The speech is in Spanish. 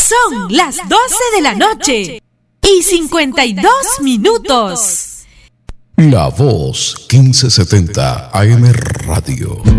Son las 12 de la noche y 52 minutos. La Voz 1570 AM Radio.